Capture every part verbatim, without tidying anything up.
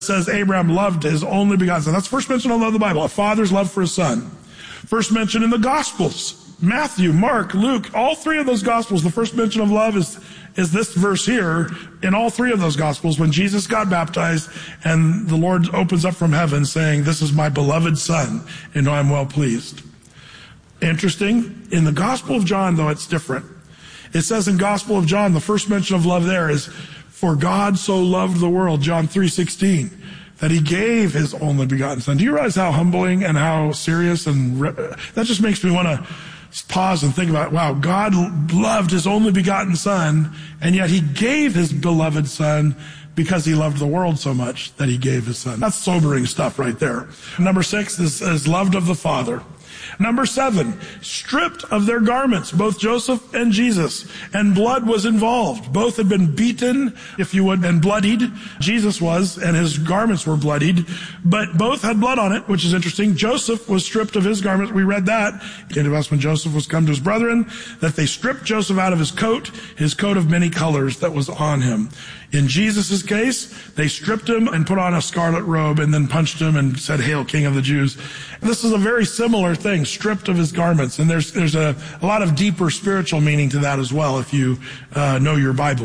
says Abraham loved his only begotten son. That's first mention in the Bible, a father's love for his son. First mention in the Gospels. Matthew, Mark, Luke, all three of those Gospels, the first mention of love is, is this verse here in all three of those Gospels when Jesus got baptized and the Lord opens up from heaven saying, this is my beloved son in whom I'm well pleased. Interesting. In the Gospel of John, though, it's different. It says in Gospel of John, the first mention of love there is, for God so loved the world, John three sixteen, that he gave his only begotten son. Do you realize how humbling and how serious and re- that just makes me want to pause and think about, wow, God loved his only begotten son, and yet he gave his beloved son because he loved the world so much that he gave his son. That's sobering stuff right there. Number six is, is loved of the Father. Number seven, stripped of their garments, both Joseph and Jesus, and blood was involved. Both had been beaten, if you would, and bloodied. Jesus was, and his garments were bloodied, but both had blood on it, which is interesting. Joseph was stripped of his garments. We read that. It came to us when Joseph was come to his brethren, that they stripped Joseph out of his coat, his coat of many colors that was on him. In Jesus' case, they stripped him and put on a scarlet robe and then punched him and said, "Hail, King of the Jews." And this is a very similar thing, stripped of his garments. And there's there's a, a lot of deeper spiritual meaning to that as well if you uh, know your Bible.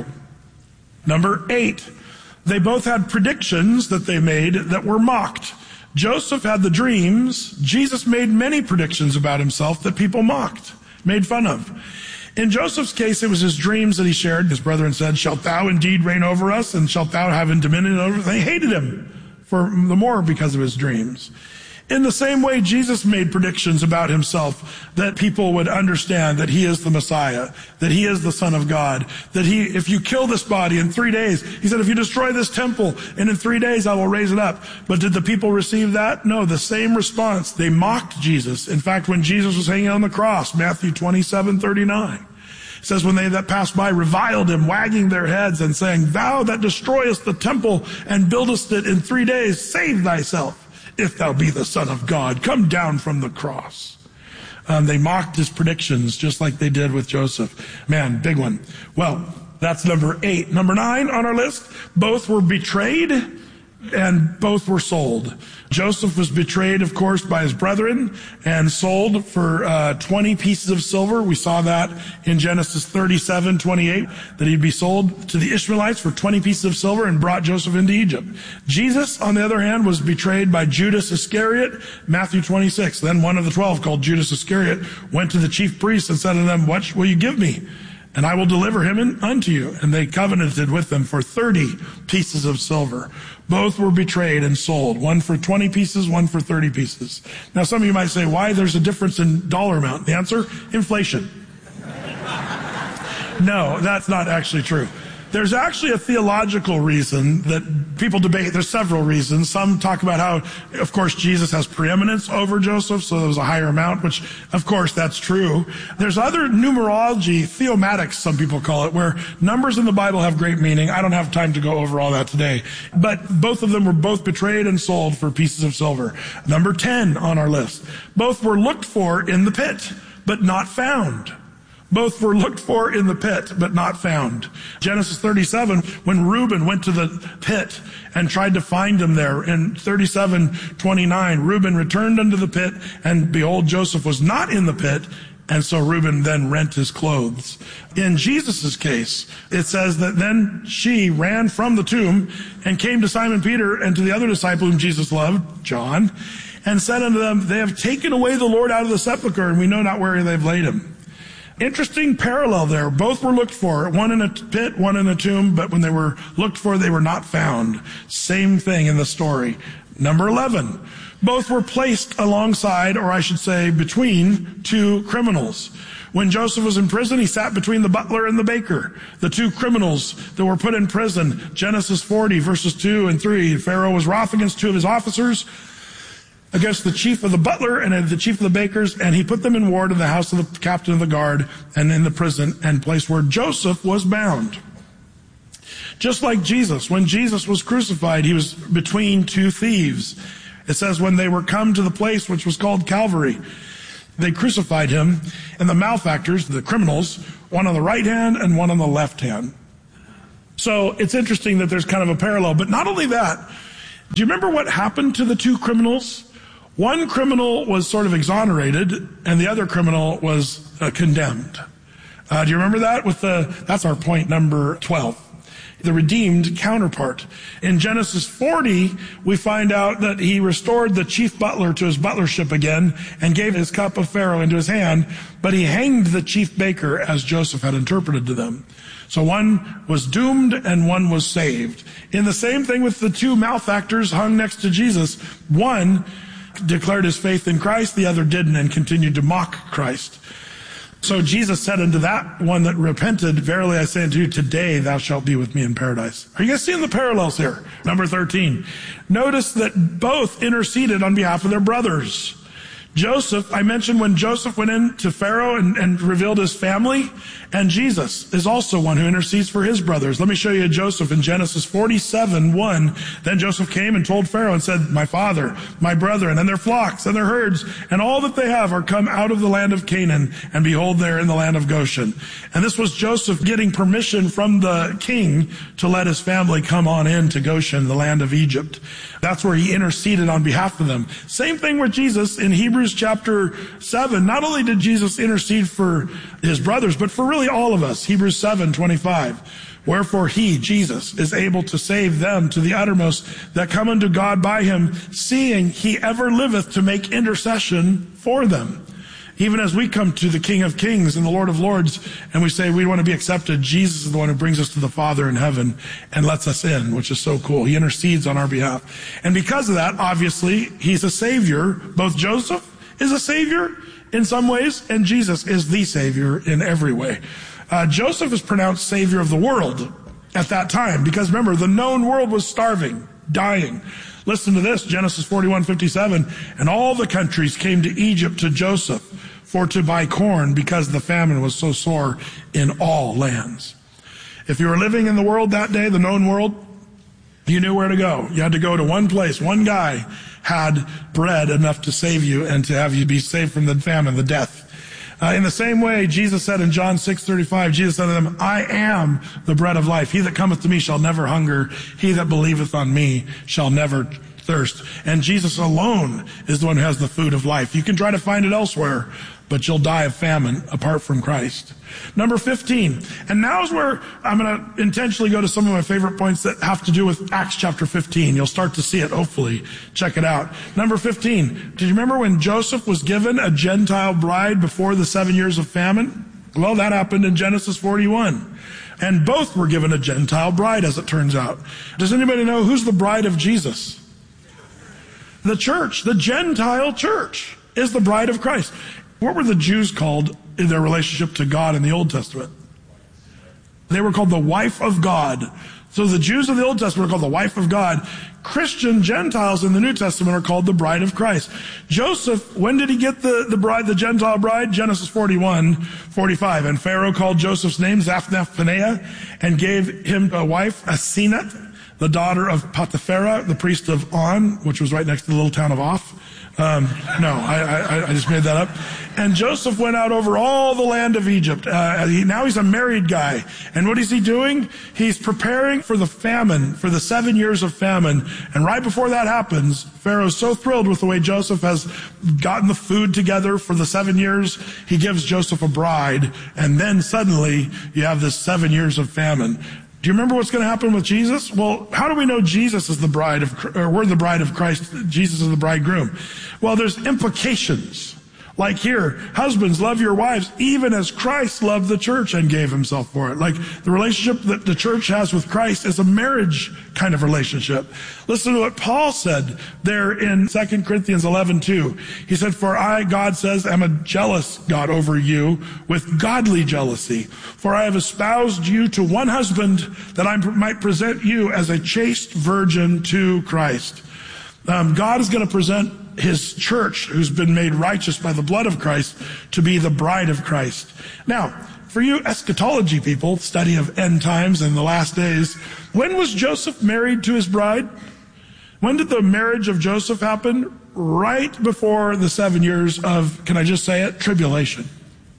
Number eight, they both had predictions that they made that were mocked. Joseph had the dreams. Jesus made many predictions about himself that people mocked, made fun of. In Joseph's case, it was his dreams that he shared. His brethren said, "Shalt thou indeed reign over us, and shalt thou have dominion over us?" They hated him for the more because of his dreams. In the same way, Jesus made predictions about himself that people would understand that he is the Messiah, that he is the Son of God, that he, if you kill this body in three days, he said, if you destroy this temple, and in three days I will raise it up. But did the people receive that? No, the same response. They mocked Jesus. In fact, when Jesus was hanging on the cross, Matthew twenty-seven thirty-nine, it says, when they that passed by reviled him, wagging their heads and saying, "Thou that destroyest the temple and buildest it in three days, save thyself. If thou be the Son of God, come down from the cross." Um, they mocked his predictions just like they did with Joseph. Man, big one. Well, that's number eight. Number nine on our list, both were betrayed and both were sold. Joseph was betrayed, of course, by his brethren and sold for uh, twenty pieces of silver. We saw that in Genesis thirty-seven twenty-eight, that he'd be sold to the Ishmaelites for twenty pieces of silver and brought Joseph into Egypt. Jesus, on the other hand, was betrayed by Judas Iscariot, Matthew twenty-six. Then one of the twelve, called Judas Iscariot, went to the chief priests and said to them, "What will you give me? And I will deliver him in, unto you." And they covenanted with them for thirty pieces of silver. Both were betrayed and sold. One for twenty pieces, one for thirty pieces. Now some of you might say, why there's a difference in dollar amount? The answer, inflation. No, that's not actually true. There's actually a theological reason that people debate. There's several reasons. Some talk about how, of course, Jesus has preeminence over Joseph, so there was a higher amount, which, of course, that's true. There's other numerology, theomatics, some people call it, where numbers in the Bible have great meaning. I don't have time to go over all that today. But both of them were both betrayed and sold for pieces of silver. Number ten on our list. Both were looked for in the pit, but not found. Both were looked for in the pit, but not found. Genesis thirty-seven, when Reuben went to the pit and tried to find him there, in thirty-seven twenty-nine, Reuben returned unto the pit, and behold, Joseph was not in the pit, and so Reuben then rent his clothes. In Jesus' case, it says that then she ran from the tomb and came to Simon Peter and to the other disciple whom Jesus loved, John, and said unto them, "They have taken away the Lord out of the sepulchre, and we know not where they've laid him." Interesting parallel there. Both were looked for, one in a pit, one in a tomb, but when they were looked for, they were not found. Same thing in the story. Number eleven. Both were placed alongside, or I should say between, two criminals. When Joseph was in prison, he sat between the butler and the baker, the two criminals that were put in prison. Genesis forty, verses two and three. Pharaoh was wroth against two of his officers, against the chief of the butler and the chief of the bakers, and he put them in ward in the house of the captain of the guard and in the prison and place where Joseph was bound. Just like Jesus, when Jesus was crucified, he was between two thieves. It says when they were come to the place which was called Calvary, they crucified him, and the malefactors, the criminals, one on the right hand and one on the left hand. So it's interesting that there's kind of a parallel, but not only that, Do you remember what happened to the two criminals? One criminal was sort of exonerated, and the other criminal was uh, condemned. Uh, do you remember that? With the that's our point number twelve. The redeemed counterpart. In Genesis forty, we find out that he restored the chief butler to his butlership again and gave his cup of Pharaoh into his hand, but he hanged the chief baker as Joseph had interpreted to them. So one was doomed and one was saved. In the same thing with the two malefactors hung next to Jesus, one declared his faith in Christ, the other didn't and continued to mock Christ. So Jesus said unto that one that repented, verily I say unto you, today thou shalt be with me in paradise. Are you guys seeing the parallels here? Number thirteen. Notice that both interceded on behalf of their brothers. Joseph, I mentioned when Joseph went in to Pharaoh and, and revealed his family, and Jesus is also one who intercedes for his brothers. Let me show you Joseph in Genesis forty-seven, one. Then Joseph came and told Pharaoh and said, my father, my brethren, and their flocks and their herds, and all that they have are come out of the land of Canaan, and behold, they're in the land of Goshen. And this was Joseph getting permission from the king to let his family come on in to Goshen, the land of Egypt. That's where he interceded on behalf of them. Same thing with Jesus in Hebrews chapter seven. Not only did Jesus intercede for his brothers, but for really all of us. Hebrews seven twenty-five. Wherefore he, Jesus, is able to save them to the uttermost that come unto God by him, seeing he ever liveth to make intercession for them. Even as we come to the King of Kings and the Lord of Lords, and we say we want to be accepted, Jesus is the one who brings us to the Father in heaven and lets us in, which is so cool. He intercedes on our behalf. And because of that, obviously, he's a savior. Both Joseph is a savior in some ways, and Jesus is the savior in every way. Uh, Joseph is pronounced savior of the world at that time, because remember, the known world was starving, dying. Listen to this, Genesis forty-one fifty-seven. And all the countries came to Egypt to Joseph for to buy corn, because the famine was so sore in all lands. If you were living in the world that day, the known world, you knew where to go. You had to go to one place. One guy had bread enough to save you and to have you be saved from the famine, the death. Uh, in the same way, Jesus said in John six thirty-five, Jesus said to them, I am the bread of life. He that cometh to me shall never hunger. He that believeth on me shall never thirst. And Jesus alone is the one who has the food of life. You can try to find it elsewhere, but you'll die of famine apart from Christ. Number fifteen. And now is where I'm going to intentionally go to some of my favorite points that have to do with Acts chapter fifteen. You'll start to see it, hopefully. Check it out. Number fifteen. Did you remember when Joseph was given a Gentile bride before the seven years of famine? Well, that happened in Genesis forty-one. And both were given a Gentile bride, as it turns out. Does anybody know who's the bride of Jesus? The church. The Gentile church is the bride of Christ. What were the Jews called in their relationship to God in the Old Testament? They were called the wife of God. So the Jews of the Old Testament are called the wife of God. Christian Gentiles in the New Testament are called the bride of Christ. Joseph, when did he get the, the bride, the Gentile bride? Genesis forty-one, forty-five. And Pharaoh called Joseph's name Zaphnath-Phaneah and gave him a wife, Asenath, the daughter of Potipharah, the priest of On, which was right next to the little town of Oph. Um, no, I, I, I just made that up. And Joseph went out over all the land of Egypt. Uh, he, now he's a married guy. And what is he doing? He's preparing for the famine, for the seven years of famine. And right before that happens, Pharaoh's so thrilled with the way Joseph has gotten the food together for the seven years, he gives Joseph a bride. And then suddenly you have this seven years of famine. Do you remember what's going to happen with Jesus? Well, how do we know Jesus is the bride of, or we're the bride of Christ, Jesus is the bridegroom? Well, there's implications. Like here, husbands, love your wives, even as Christ loved the church and gave himself for it. Like the relationship that the church has with Christ is a marriage kind of relationship. Listen to what Paul said there in Second Corinthians eleven two. He said, for I, God says, am a jealous God over you with godly jealousy. For I have espoused you to one husband that I might present you as a chaste virgin to Christ. Um, God is going to present his church, who's been made righteous by the blood of Christ, to be the bride of Christ. Now, for you eschatology people, study of end times and the last days, when was Joseph married to his bride? When did the marriage of Joseph happen? Right before the seven years of, can I just say it, tribulation.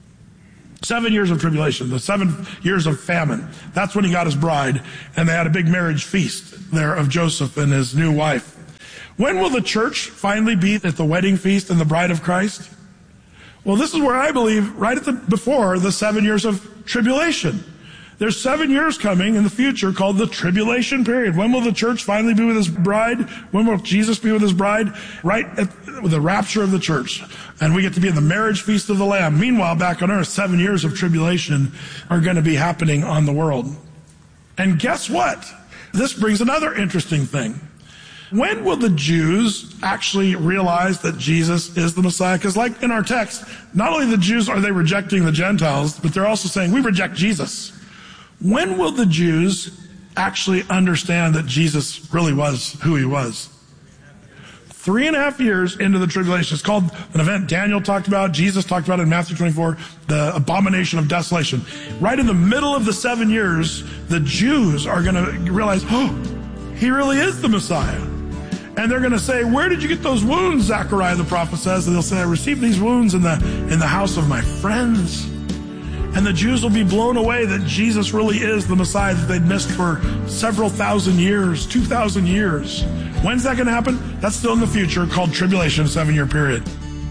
Seven years of tribulation, the seven years of famine. That's when he got his bride, and they had a big marriage feast there of Joseph and his new wife. When will the church finally be at the wedding feast and the bride of Christ? Well, this is where I believe right at the before the seven years of tribulation. There's seven years coming in the future called the tribulation period. When will the church finally be with his bride? When will Jesus be with his bride? Right at the rapture of the church. And we get to be in the marriage feast of the Lamb. Meanwhile, back on earth, seven years of tribulation are going to be happening on the world. And guess what? This brings another interesting thing. When will the Jews actually realize that Jesus is the Messiah? Because like in our text, not only the Jews are they rejecting the Gentiles, but they're also saying, we reject Jesus. When will the Jews actually understand that Jesus really was who he was? Three and a half years into the tribulation. It's called an event Daniel talked about, Jesus talked about it in Matthew twenty-four, the abomination of desolation. Right in the middle of the seven years, the Jews are going to realize, oh, he really is the Messiah. And they're going to say, where did you get those wounds, Zechariah the prophet says? And they'll say, I received these wounds in the in the house of my friends. And the Jews will be blown away that Jesus really is the Messiah that they'd missed for several thousand years, two thousand years. When's that going to happen? That's still in the future, called tribulation, a seven-year period.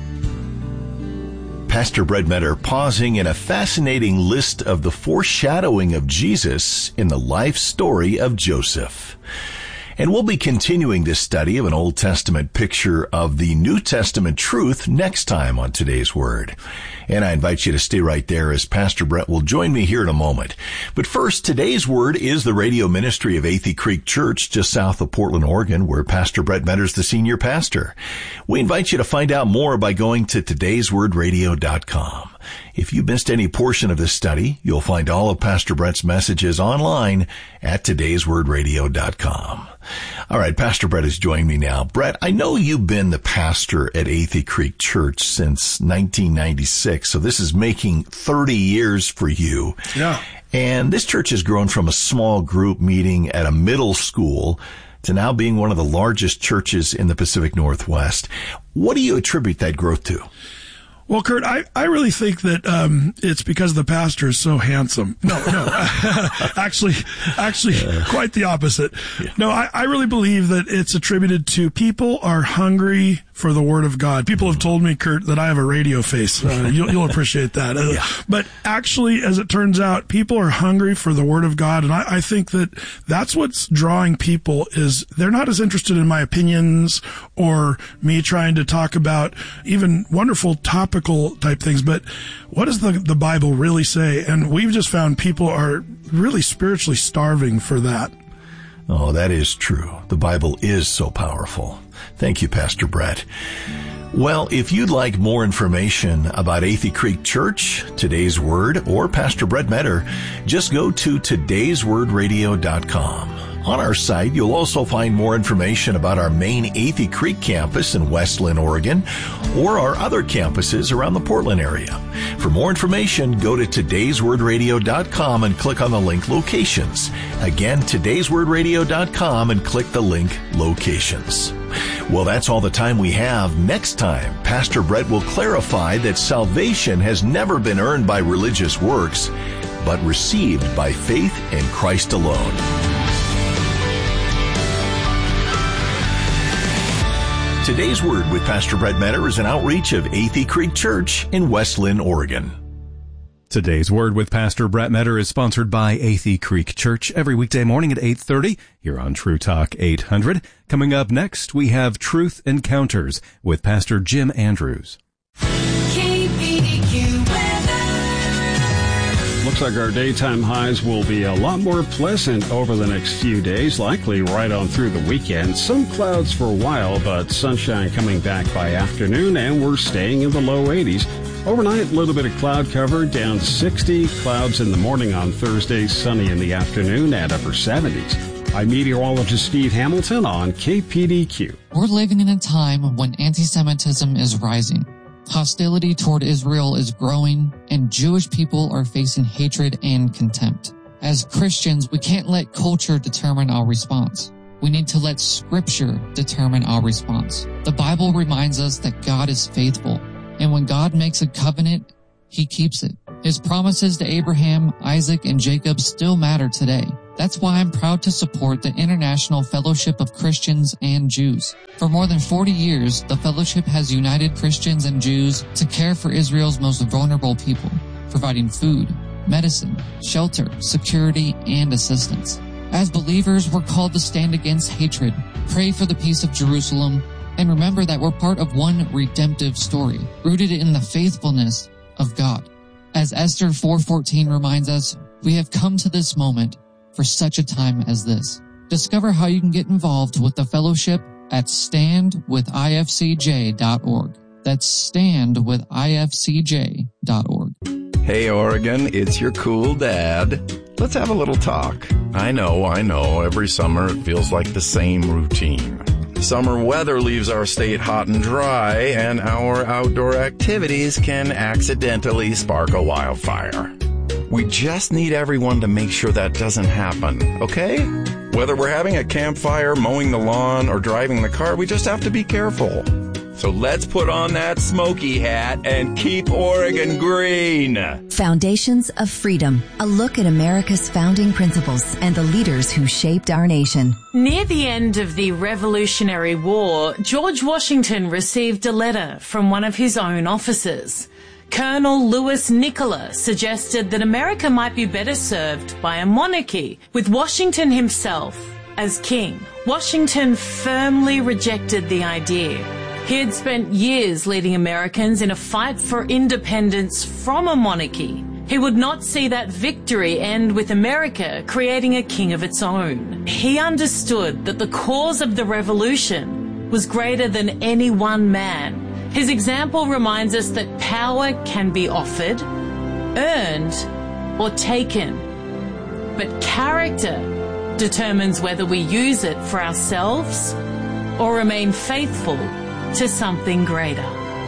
Pastor Brett Metter pausing in a fascinating list of the foreshadowing of Jesus in the life story of Joseph. And we'll be continuing this study of an Old Testament picture of the New Testament truth next time on Today's Word. And I invite you to stay right there as Pastor Brett will join me here in a moment. But first, Today's Word is the radio ministry of Athey Creek Church just south of Portland, Oregon, where Pastor Brett Metter is the senior pastor. We invite you to find out more by going to todays word radio dot com. If you missed any portion of this study, you'll find all of Pastor Brett's messages online at todays word radio dot com. All right, Pastor Brett is joining me now. Brett, I know you've been the pastor at Athey Creek Church since nineteen ninety-six, so this is making thirty years for you. Yeah. And this church has grown from a small group meeting at a middle school to now being one of the largest churches in the Pacific Northwest. What do you attribute that growth to? Well, Kurt, I, I really think that um it's because the pastor is so handsome. No, no. actually, actually, quite the opposite. Yeah. No, I, I really believe that it's attributed to people are hungry for the Word of God. People have told me, Kurt, that I have a radio face. Uh, you'll, you'll appreciate that. Uh, yeah. But actually, as it turns out, people are hungry for the Word of God. And I, I think that that's what's drawing people is they're not as interested in my opinions or me trying to talk about even wonderful topical type things. But what does the, the Bible really say? And we've just found people are really spiritually starving for that. Oh, that is true. The Bible is so powerful. Thank you, Pastor Brett. Well, if you'd like more information about Athey Creek Church, Today's Word, or Pastor Brett Metter, just go to todays word radio dot com. On our site, you'll also find more information about our main Athey Creek campus in West Linn, Oregon, or our other campuses around the Portland area. For more information, go to todays word radio dot com and click on the link Locations. Again, todays word radio dot com and click the link Locations. Well, that's all the time we have. Next time, Pastor Brett will clarify that salvation has never been earned by religious works, but received by faith in Christ alone. Today's Word with Pastor Brett Metter is an outreach of Athey Creek Church in West Linn, Oregon. Today's Word with Pastor Brett Metter is sponsored by Athey Creek Church every weekday morning at eight thirty here on True Talk eight hundred. Coming up next, we have Truth Encounters with Pastor Jim Andrews. K P D Q Looks like our daytime highs will be a lot more pleasant over the next few days, likely right on through the weekend. Some clouds for a while, but sunshine coming back by afternoon, and we're staying in the low eighties. Overnight, a little bit of cloud cover, down sixty. Clouds in the morning on Thursday, sunny in the afternoon at upper seventies. I'm meteorologist Steve Hamilton on K P D Q. We're living in a time when anti-Semitism is rising. Hostility toward Israel is growing, and Jewish people are facing hatred and contempt. As Christians, we can't let culture determine our response. We need to let Scripture determine our response. The Bible reminds us that God is faithful, and when God makes a covenant, He keeps it. His promises to Abraham, Isaac, and Jacob still matter today. That's why I'm proud to support the International Fellowship of Christians and Jews. For more than forty years, the fellowship has united Christians and Jews to care for Israel's most vulnerable people, providing food, medicine, shelter, security, and assistance. As believers, we're called to stand against hatred, pray for the peace of Jerusalem, and remember that we're part of one redemptive story, rooted in the faithfulness of God. As Esther four fourteen reminds us, we have come to this moment for such a time as this. Discover how you can get involved with the fellowship at stand with I F C J dot org. That's stand with I F C J dot org. Hey, Oregon, it's your cool dad. Let's have a little talk. I know, I know, every summer it feels like the same routine. Summer weather leaves our state hot and dry, and our outdoor activities can accidentally spark a wildfire. We just need everyone to make sure that doesn't happen, okay? Whether we're having a campfire, mowing the lawn, or driving the car, we just have to be careful. So let's put on that smoky hat and keep Oregon green. Foundations of Freedom, a look at America's founding principles and the leaders who shaped our nation. Near the end of the Revolutionary War, George Washington received a letter from one of his own officers. Colonel Louis Nicola suggested that America might be better served by a monarchy, with Washington himself as king. Washington firmly rejected the idea. He had spent years leading Americans in a fight for independence from a monarchy. He would not see that victory end with America creating a king of its own. He understood that the cause of the revolution was greater than any one man. His example reminds us that power can be offered, earned, or taken. But character determines whether we use it for ourselves or remain faithful to something greater.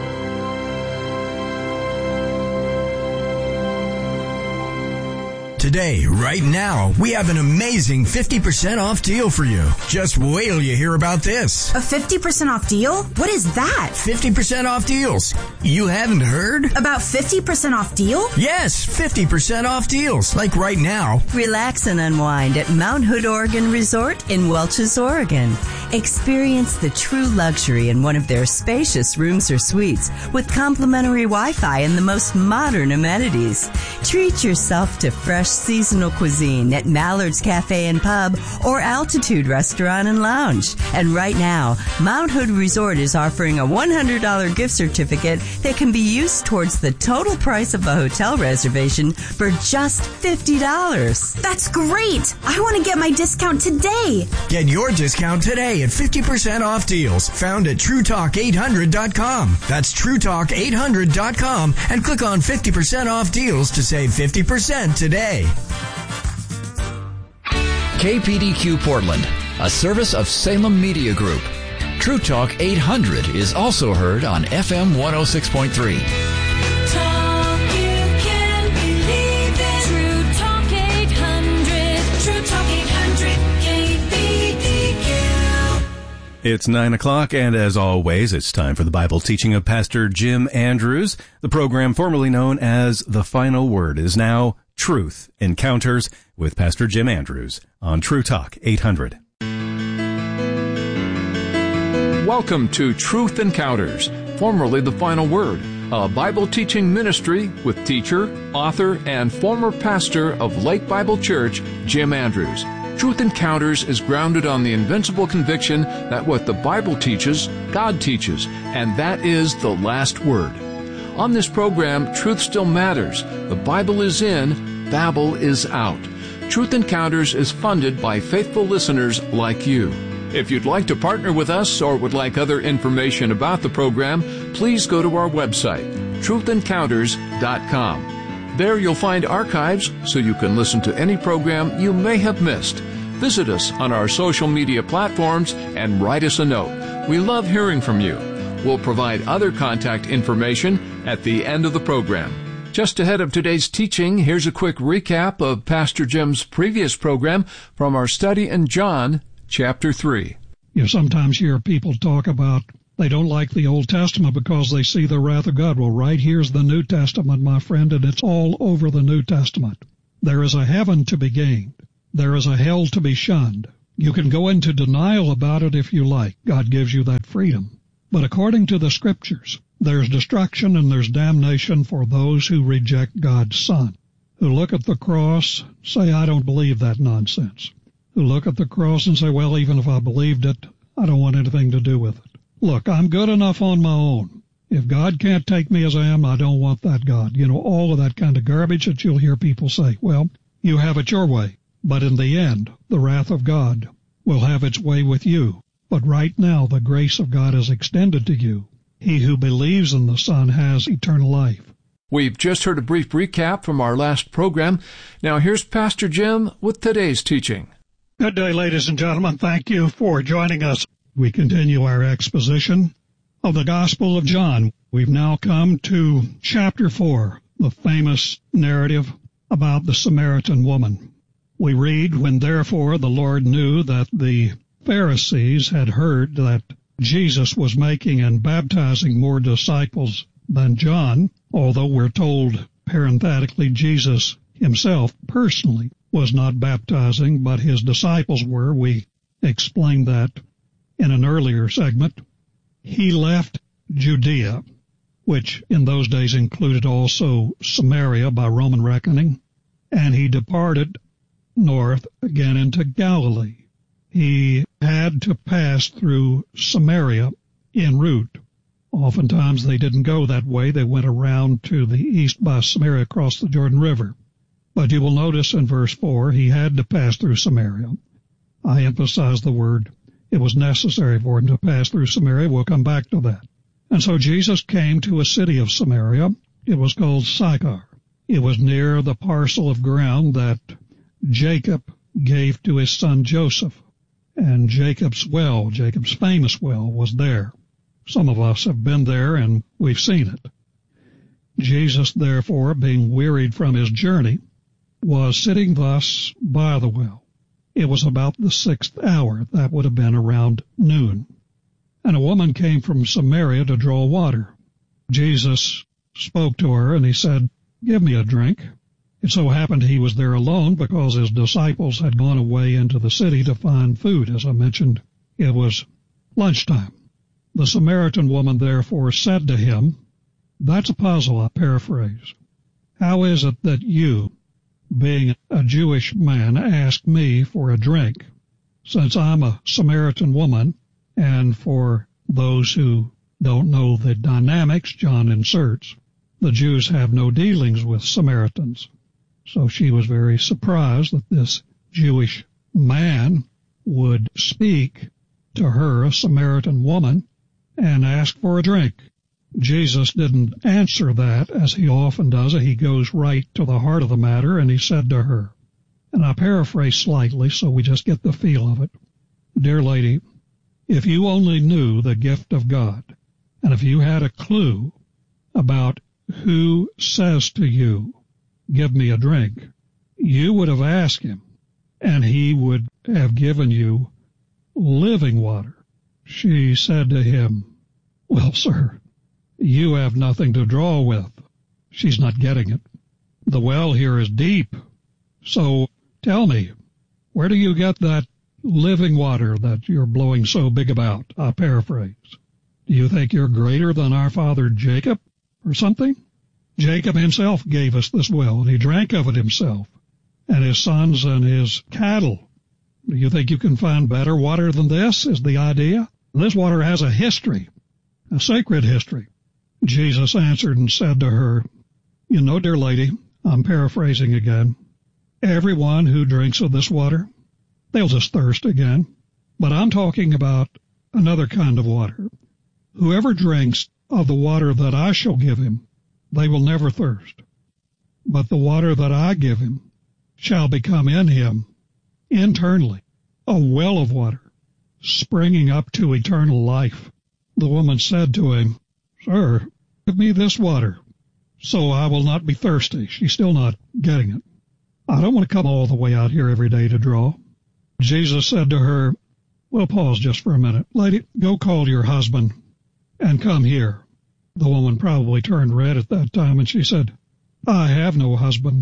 Today, right now, we have an amazing fifty percent off deal for you. Just wait till you hear about this. A fifty percent off deal? What is that? fifty percent off deals. You haven't heard? About fifty percent off deal? Yes, fifty percent off deals. Like right now. Relax and unwind at Mount Hood Oregon Resort in Welches, Oregon. Experience the true luxury in one of their spacious rooms or suites with complimentary Wi-Fi and the most modern amenities. Treat yourself to fresh seasonal cuisine at Mallard's Cafe and Pub or Altitude Restaurant and Lounge. And right now, Mount Hood Resort is offering a one hundred dollars gift certificate that can be used towards the total price of a hotel reservation for just fifty dollars. That's great! I want to get my discount today. Get your discount today at fifty percent off deals found at True Talk eight hundred dot com. That's True Talk eight hundred dot com and click on fifty percent off deals to save fifty percent today. K P D Q Portland, a service of Salem Media Group. True Talk eight hundred is also heard on F M one oh six point three. Talk you can believe it. True Talk eight hundred. True Talk eight hundred. K P D Q. It's nine o'clock, and as always, it's time for the Bible teaching of Pastor Jim Andrews. The program formerly known as The Final Word is now Truth Encounters with Pastor Jim Andrews on True Talk eight hundred. Welcome to Truth Encounters, formerly The Final Word, a Bible teaching ministry with teacher, author, and former pastor of Lake Bible Church, Jim Andrews. Truth Encounters is grounded on the invincible conviction that what the Bible teaches, God teaches, and that is the last word. On this program, truth still matters. The Bible is in, Babel is out. Truth Encounters is funded by faithful listeners like you. If you'd like to partner with us or would like other information about the program, please go to our website, truth encounters dot com. There you'll find archives so you can listen to any program you may have missed. Visit us on our social media platforms and write us a note. We love hearing from you. We'll provide other contact information at the end of the program. Just ahead of today's teaching, here's a quick recap of Pastor Jim's previous program from our study in John chapter three. You sometimes hear people talk about they don't like the Old Testament because they see the wrath of God. Well, right here's the New Testament, my friend, and it's all over the New Testament. There is a heaven to be gained. There is a hell to be shunned. You can go into denial about it if you like. God gives you that freedom. But according to the Scriptures, there's destruction and there's damnation for those who reject God's Son, who look at the cross, say, I don't believe that nonsense, who look at the cross and say, well, even if I believed it, I don't want anything to do with it. Look, I'm good enough on my own. If God can't take me as I am, I don't want that God. You know, all of that kind of garbage that you'll hear people say. Well, you have it your way. But in the end, the wrath of God will have its way with you. But right now, the grace of God is extended to you. He who believes in the Son has eternal life. We've just heard a brief recap from our last program. Now here's Pastor Jim with today's teaching. Good day, ladies and gentlemen. Thank you for joining us. We continue our exposition of the Gospel of John. We've now come to chapter four, the famous narrative about the Samaritan woman. We read, when therefore the Lord knew that the Pharisees had heard that Jesus was making and baptizing more disciples than John, although we're told parenthetically Jesus himself personally was not baptizing, but his disciples were. We explained that in an earlier segment. He left Judea, which in those days included also Samaria by Roman reckoning, and he departed north again into Galilee. He had to pass through Samaria en route. Oftentimes they didn't go that way. They went around to the east by Samaria across the Jordan River. But you will notice in verse four, he had to pass through Samaria. I emphasize the word, it was necessary for him to pass through Samaria. We'll come back to that. And so Jesus came to a city of Samaria. It was called Sychar. It was near the parcel of ground that Jacob gave to his son Joseph. And Jacob's well, Jacob's famous well, was there. Some of us have been there and we've seen it. Jesus, therefore, being wearied from his journey, was sitting thus by the well. It was about the sixth hour. That would have been around noon. And a woman came from Samaria to draw water. Jesus spoke to her and he said, give me a drink. It so happened he was there alone because his disciples had gone away into the city to find food. As I mentioned, it was lunchtime. The Samaritan woman therefore said to him, that's a puzzle, I paraphrase. How is it that you, being a Jewish man, ask me for a drink, since I'm a Samaritan woman? And for those who don't know the dynamics, John inserts, the Jews have no dealings with Samaritans. So she was very surprised that this Jewish man would speak to her, a Samaritan woman, and ask for a drink. Jesus didn't answer that as he often does. He goes right to the heart of the matter, and he said to her, and I paraphrase slightly so we just get the feel of it, dear lady, if you only knew the gift of God, and if you had a clue about who says to you, give me a drink, you would have asked him, and he would have given you living water. She said to him, well, sir, you have nothing to draw with. She's not getting it. The well here is deep. So tell me, where do you get that living water that you're blowing so big about? I paraphrase. Do you think you're greater than our father Jacob or something? Jacob himself gave us this well, and he drank of it himself, and his sons and his cattle. Do you think you can find better water than this, is the idea? This water has a history, a sacred history. Jesus answered and said to her, you know, dear lady, I'm paraphrasing again, everyone who drinks of this water, they'll just thirst again. But I'm talking about another kind of water. Whoever drinks of the water that I shall give him, they will never thirst. But the water that I give him shall become in him internally a well of water, springing up to eternal life. The woman said to him, sir, give me this water, so I will not be thirsty. She's still not getting it. I don't want to come all the way out here every day to draw. Jesus said to her, well, pause just for a minute. Lady, go call your husband and come here. The woman probably turned red at that time, and she said, I have no husband.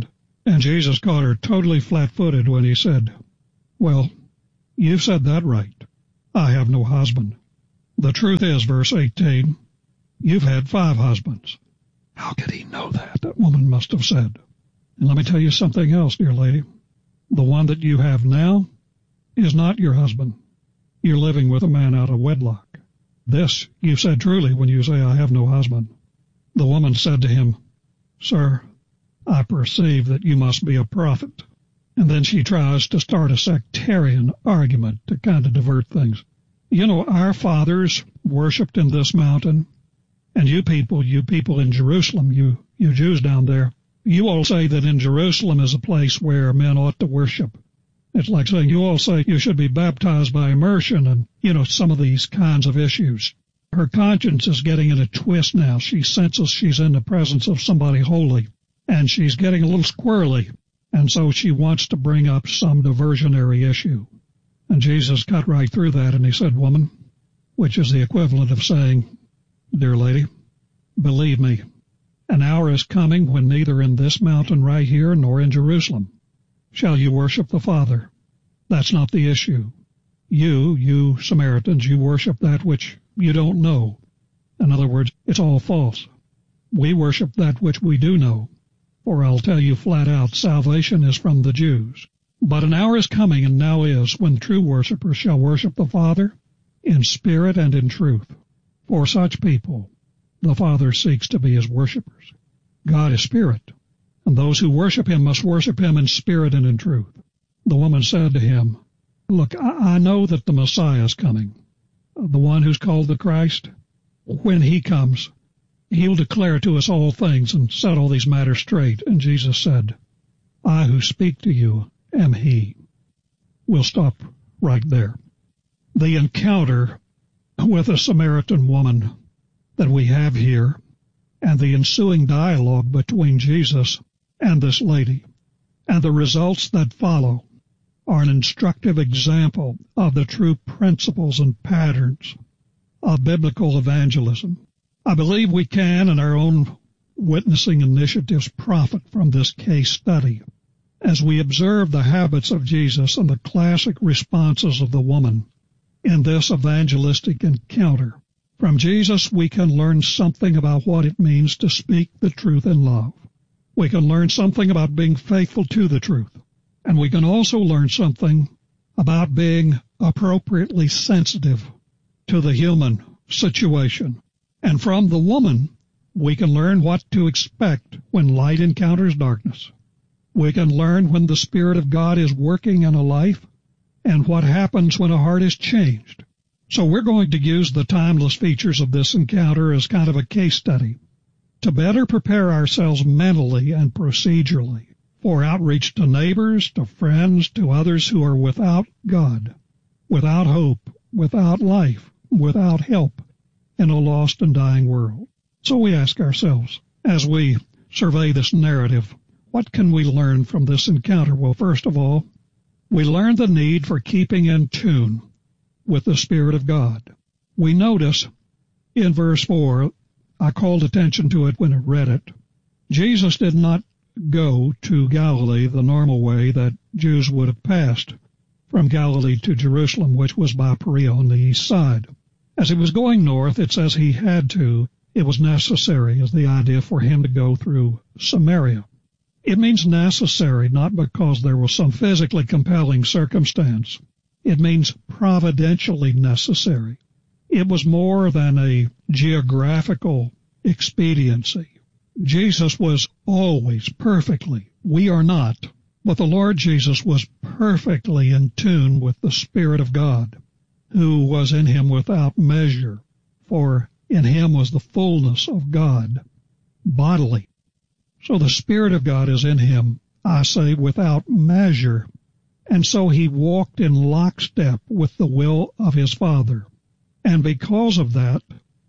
And Jesus caught her totally flat-footed when he said, "Well, you've said that right. I have no husband." The truth is, verse eighteen, you've had five husbands. How could he know that? That woman must have said. And let me tell you something else, dear lady. The one that you have now is not your husband. You're living with a man out of wedlock. This you've said truly when you say, "I have no husband." The woman said to him, "Sir, I perceive that you must be a prophet." And then she tries to start a sectarian argument to kind of divert things. You know, our fathers worshipped in this mountain, and you people, you people in Jerusalem, you, you Jews down there, you all say that in Jerusalem is a place where men ought to worship. It's like saying you all say you should be baptized by immersion and, you know, some of these kinds of issues. Her conscience is getting in a twist now. She senses she's in the presence of somebody holy, and she's getting a little squirrely, and so she wants to bring up some diversionary issue. And Jesus cut right through that, and he said, "Woman," which is the equivalent of saying, "Dear lady, believe me, an hour is coming when neither in this mountain right here nor in Jerusalem shall you worship the Father." That's not the issue. You, you Samaritans, you worship that which you don't know. In other words, it's all false. We worship that which we do know. For I'll tell you flat out, salvation is from the Jews. But an hour is coming, and now is, when true worshippers shall worship the Father in spirit and in truth. For such people, the Father seeks to be his worshippers. God is spirit, and those who worship him must worship him in spirit and in truth. The woman said to him, "Look, I, I know that the Messiah is coming, the one who's called the Christ. When he comes, he'll declare to us all things and set all these matters straight." And Jesus said, "I who speak to you am he." We'll stop right there. The encounter with a Samaritan woman that we have here, and the ensuing dialogue between Jesus and this lady, and the results that follow, are an instructive example of the true principles and patterns of biblical evangelism. I believe we can, in our own witnessing initiatives, profit from this case study as we observe the habits of Jesus and the classic responses of the woman in this evangelistic encounter. From Jesus, we can learn something about what it means to speak the truth in love. We can learn something about being faithful to the truth. And we can also learn something about being appropriately sensitive to the human situation. And from the woman, we can learn what to expect when light encounters darkness. We can learn when the Spirit of God is working in a life and what happens when a heart is changed. So we're going to use the timeless features of this encounter as kind of a case study to better prepare ourselves mentally and procedurally for outreach to neighbors, to friends, to others who are without God, without hope, without life, without help in a lost and dying world. So we ask ourselves, as we survey this narrative, what can we learn from this encounter? Well, first of all, we learn the need for keeping in tune with the Spirit of God. We notice in verse four, I called attention to it when I read it, Jesus did not go to Galilee the normal way that Jews would have passed from Galilee to Jerusalem, which was by Perea on the east side. As he was going north, it says he had to, it was necessary, is the idea for him to go through Samaria. It means necessary, not because there was some physically compelling circumstance. It means providentially necessary. It was more than a geographical expediency. Jesus was always perfectly, we are not, but the Lord Jesus was perfectly in tune with the Spirit of God, who was in him without measure, for in him was the fullness of God, bodily. So the Spirit of God is in him, I say, without measure, and so he walked in lockstep with the will of his Father. And because of that,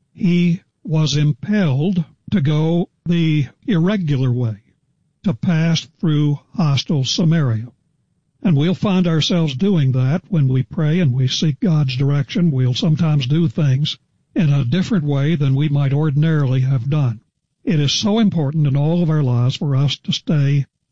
he was impelled to go the irregular way, to pass through hostile Samaria. And we'll find ourselves doing that when we pray and we seek God's direction. We'll sometimes do things in a different way than we might ordinarily have done. It is so important in all of our lives for us to stay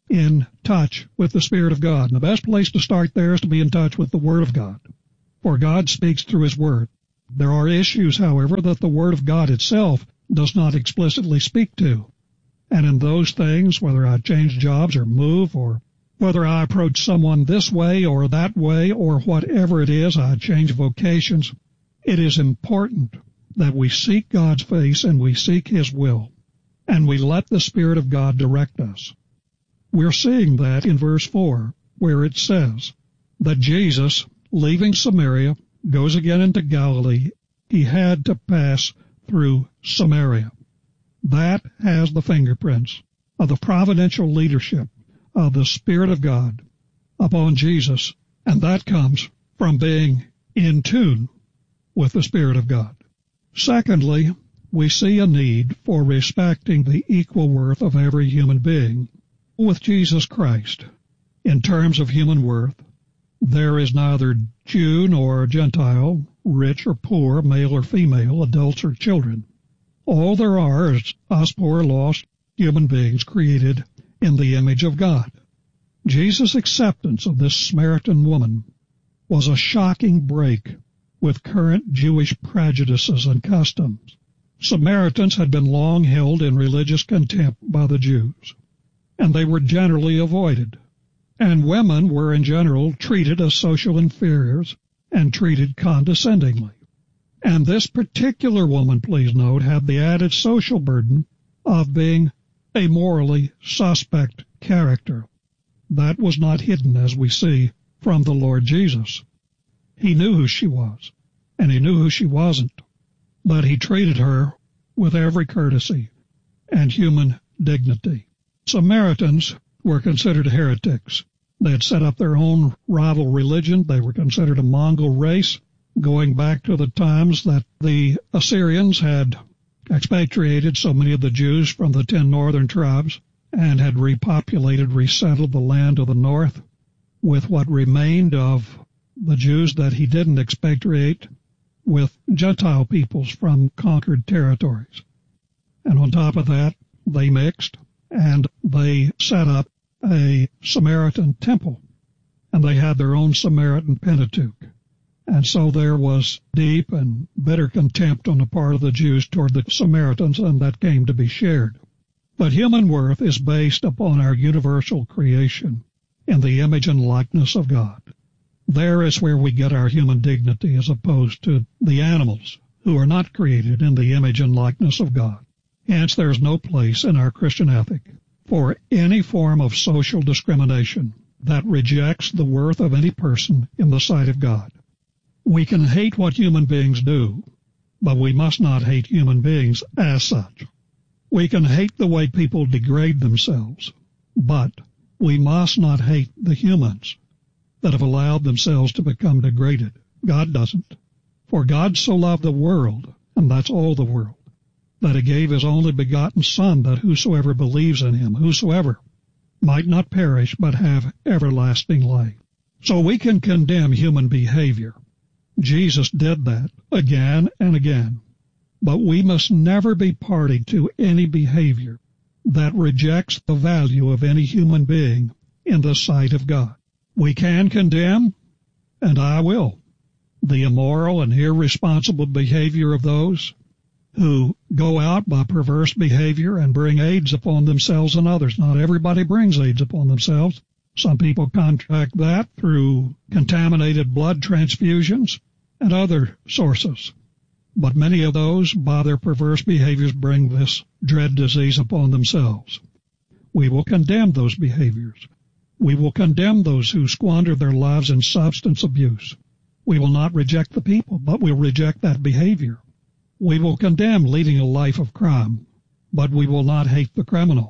in touch with the Spirit of God. And the best place to start there is to be in touch with the Word of God, for God speaks through His Word. There are issues, however, that the Word of God itself does not explicitly speak to. And in those things, whether I change jobs or move, or whether I approach someone this way or that way, or whatever it is, I change vocations, it is important that we seek God's face and we seek His will, and we let the Spirit of God direct us. We're seeing that in verse four, where it says that Jesus, leaving Samaria, goes again into Galilee. He had to pass through Samaria. That has the fingerprints of the providential leadership of the Spirit of God upon Jesus, and that comes from being in tune with the Spirit of God. Secondly, we see a need for respecting the equal worth of every human being. With Jesus Christ, in terms of human worth, there is neither Jew nor Gentile, rich or poor, male or female, adults or children. All there are is us poor, lost human beings created in the image of God. Jesus' acceptance of this Samaritan woman was a shocking break with current Jewish prejudices and customs. Samaritans had been long held in religious contempt by the Jews, and they were generally avoided. And women were in general treated as social inferiors and treated condescendingly. And this particular woman, please note, had the added social burden of being a morally suspect character. That was not hidden, as we see from the Lord Jesus. He knew who she was, and he knew who she wasn't, but he treated her with every courtesy and human dignity. Samaritans were considered heretics. They had set up their own rival religion. They were considered a Mongol race, going back to the times that the Assyrians had expatriated so many of the Jews from the ten northern tribes and had repopulated, resettled the land to the north with what remained of the Jews that he didn't expatriate with Gentile peoples from conquered territories. And on top of that, they mixed, and they set up a Samaritan temple, and they had their own Samaritan Pentateuch. And so there was deep and bitter contempt on the part of the Jews toward the Samaritans, and that came to be shared. But human worth is based upon our universal creation in the image and likeness of God. There is where we get our human dignity as opposed to the animals who are not created in the image and likeness of God. Hence, there is no place in our Christian ethic for any form of social discrimination that rejects the worth of any person in the sight of God. We can hate what human beings do, but we must not hate human beings as such. We can hate the way people degrade themselves, but we must not hate the humans that have allowed themselves to become degraded. God doesn't. For God so loved the world, and that's all the world, that he gave his only begotten Son, that whosoever believes in him, whosoever, might not perish but have everlasting life. So we can condemn human behavior. Jesus did that again and again. But we must never be party to any behavior that rejects the value of any human being in the sight of God. We can condemn, and I will, the immoral and irresponsible behavior of those who go out by perverse behavior and bring AIDS upon themselves and others. Not everybody brings AIDS upon themselves. Some people contract that through contaminated blood transfusions and other sources. But many of those, by their perverse behaviors, bring this dread disease upon themselves. We will condemn those behaviors. We will condemn those who squander their lives in substance abuse. We will not reject the people, but we'll reject that behavior. We will condemn leading a life of crime, but we will not hate the criminal.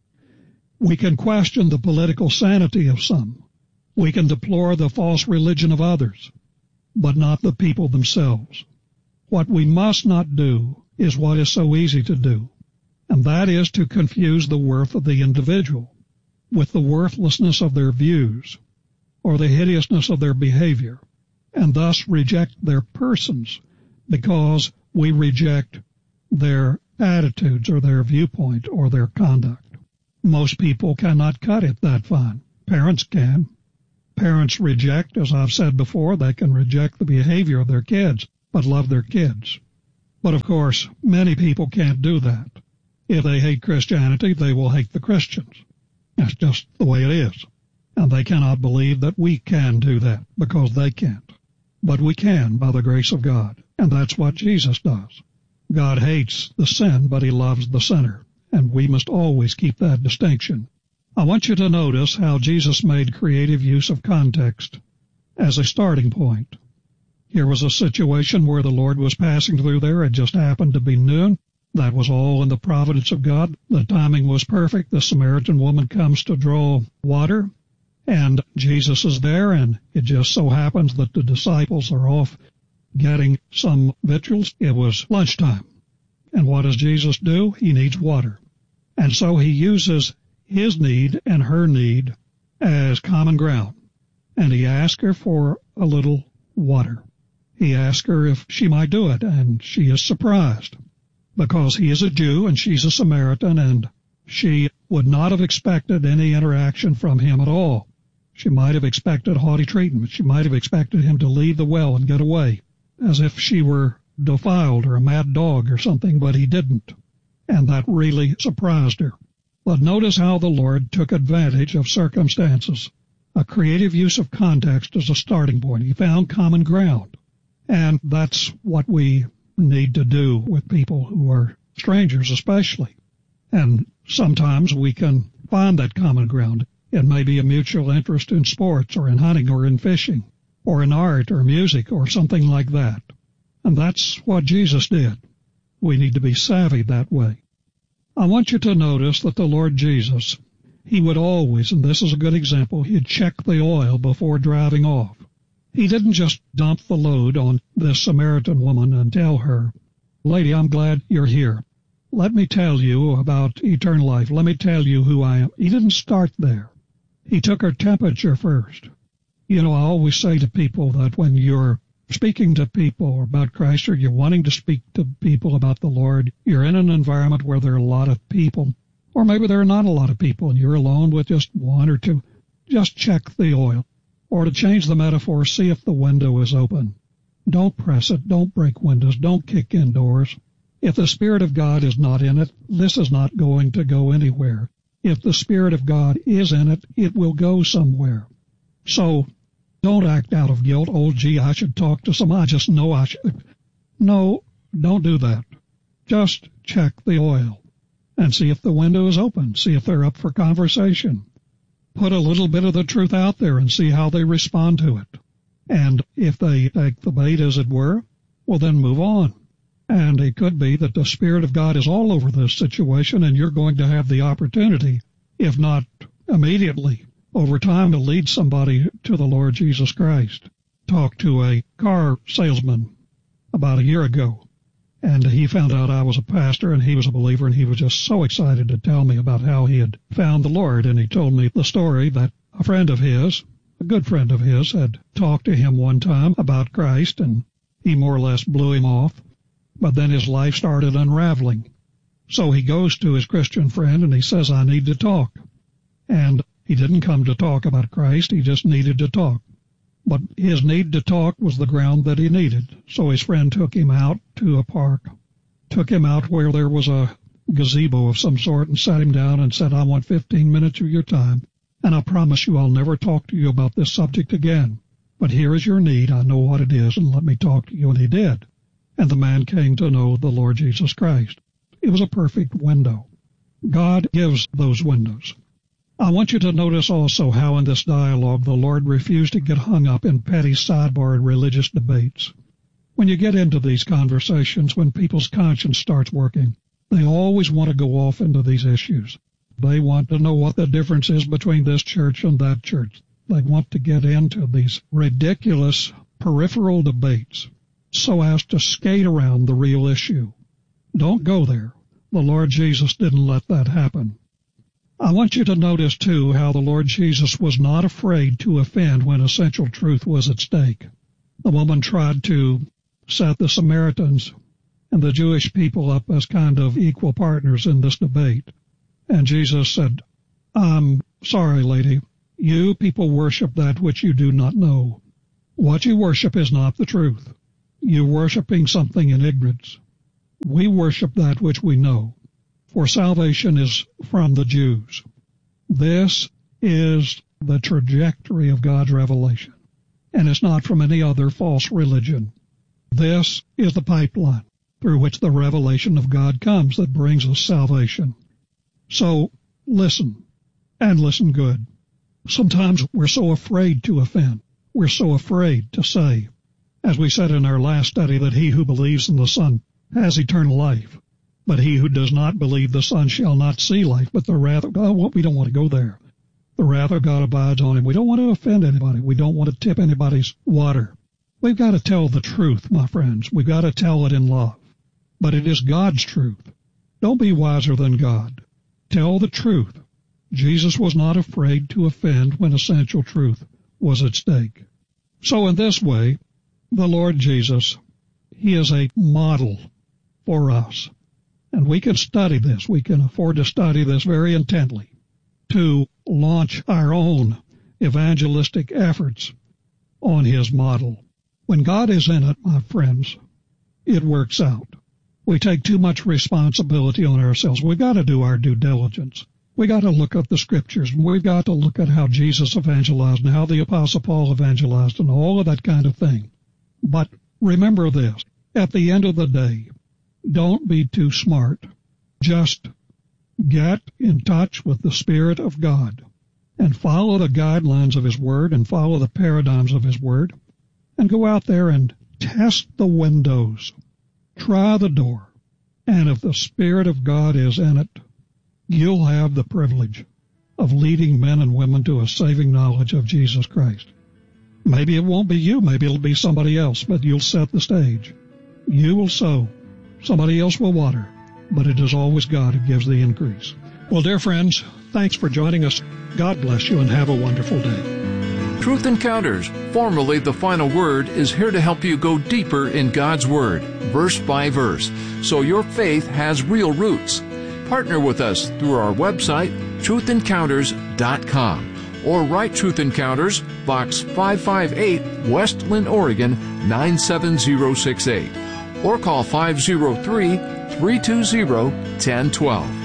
We can question the political sanity of some. We can deplore the false religion of others, but not the people themselves. What we must not do is what is so easy to do, and that is to confuse the worth of the individual with the worthlessness of their views or the hideousness of their behavior, and thus reject their persons because we reject their attitudes or their viewpoint or their conduct. Most people cannot cut it that fine. Parents can. Parents reject, as I've said before, they can reject the behavior of their kids, but love their kids. But of course, many people can't do that. If they hate Christianity, they will hate the Christians. That's just the way it is. And they cannot believe that we can do that, because they can't. But we can by the grace of God, and that's what Jesus does. God hates the sin, but he loves the sinner, and we must always keep that distinction. I want you to notice how Jesus made creative use of context as a starting point. Here was a situation where the Lord was passing through there. It just happened to be noon. That was all in the providence of God. The timing was perfect. The Samaritan woman comes to draw water, and Jesus is there, and it just so happens that the disciples are off getting some victuals. It was lunchtime. And what does Jesus do? He needs water. And so he uses his need and her need as common ground. And he asks her for a little water. He asks her if she might do it, and she is surprised, because he is a Jew and she's a Samaritan, and she would not have expected any interaction from him at all. She might have expected haughty treatment. She might have expected him to leave the well and get away, as if she were defiled or a mad dog or something, but he didn't. And that really surprised her. But notice how the Lord took advantage of circumstances. A creative use of context as a starting point. He found common ground. And that's what we need to do with people who are strangers especially. And sometimes we can find that common ground. It may be a mutual interest in sports or in hunting or in fishing or in art or music or something like that. And that's what Jesus did. We need to be savvy that way. I want you to notice that the Lord Jesus, he would always, and this is a good example, he'd check the oil before driving off. He didn't just dump the load on this Samaritan woman and tell her, "Lady, I'm glad you're here. Let me tell you about eternal life. Let me tell you who I am." He didn't start there. He took her temperature first. You know, I always say to people that when you're speaking to people about Christ, or you're wanting to speak to people about the Lord, you're in an environment where there are a lot of people, or maybe there are not a lot of people, and you're alone with just one or two. Just check the oil. Or to change the metaphor, see if the window is open. Don't press it. Don't break windows. Don't kick in doors. If the Spirit of God is not in it, this is not going to go anywhere. If the Spirit of God is in it, it will go somewhere. So don't act out of guilt. Oh, gee, I should talk to somebody. I just know I should. No, don't do that. Just check the oil and see if the window is open. See if they're up for conversation. Put a little bit of the truth out there and see how they respond to it. And if they take the bait, as it were, well, then move on. And it could be that the Spirit of God is all over this situation, and you're going to have the opportunity, if not immediately, over time, to lead somebody to the Lord Jesus Christ. Talked to a car salesman about a year ago, and he found out I was a pastor and he was a believer, and he was just so excited to tell me about how he had found the Lord. And he told me the story that a friend of his, a good friend of his, had talked to him one time about Christ, and he more or less blew him off. But then his life started unraveling. So he goes to his Christian friend and he says, "I need to talk." And he didn't come to talk about Christ, he just needed to talk. But his need to talk was the ground that he needed. So his friend took him out to a park, took him out where there was a gazebo of some sort, and sat him down and said, "I want fifteen minutes of your time, and I promise you I'll never talk to you about this subject again. But here is your need, I know what it is, and let me talk to you." And he did. And the man came to know the Lord Jesus Christ. It was a perfect window. God gives those windows. I want you to notice also how in this dialogue the Lord refused to get hung up in petty sidebar religious debates. When you get into these conversations, when people's conscience starts working, they always want to go off into these issues. They want to know what the difference is between this church and that church. They want to get into these ridiculous peripheral debates so as to skate around the real issue. Don't go there. The Lord Jesus didn't let that happen. I want you to notice, too, how the Lord Jesus was not afraid to offend when essential truth was at stake. The woman tried to set the Samaritans and the Jewish people up as kind of equal partners in this debate. And Jesus said, I'm sorry, lady. You people worship that which you do not know. What you worship is not the truth. You're worshiping something in ignorance. We worship that which we know, for salvation is from the Jews. This is the trajectory of God's revelation, and it's not from any other false religion. This is the pipeline through which the revelation of God comes that brings us salvation. So listen, and listen good. Sometimes we're so afraid to offend. We're so afraid to say, as we said in our last study, that he who believes in the Son has eternal life, but he who does not believe the Son shall not see life, but the wrath of God. Well, we don't want to go there. The wrath of God abides on him. We don't want to offend anybody. We don't want to tip anybody's water. We've got to tell the truth, my friends. We've got to tell it in love. But it is God's truth. Don't be wiser than God. Tell the truth. Jesus was not afraid to offend when essential truth was at stake. So in this way, the Lord Jesus, he is a model for us. And we can study this. We can afford to study this very intently to launch our own evangelistic efforts on his model. When God is in it, my friends, it works out. We take too much responsibility on ourselves. We've got to do our due diligence. We got to look at the scriptures. We've got to look at how Jesus evangelized and how the Apostle Paul evangelized and all of that kind of thing. But remember this, at the end of the day, don't be too smart. Just get in touch with the Spirit of God and follow the guidelines of his word and follow the paradigms of his word and go out there and test the windows. Try the door. And if the Spirit of God is in it, you'll have the privilege of leading men and women to a saving knowledge of Jesus Christ. Maybe it won't be you. Maybe it'll be somebody else, but you'll set the stage. You will sow. Somebody else will water. But it is always God who gives the increase. Well, dear friends, thanks for joining us. God bless you and have a wonderful day. Truth Encounters, formerly The Final Word, is here to help you go deeper in God's Word, verse by verse, so your faith has real roots. Partner with us through our website, truth encounters dot com, or write Truth Encounters, Box five five eight, West Linn, Oregon, nine seven zero six eight, or call five oh three, three two zero, one oh one two.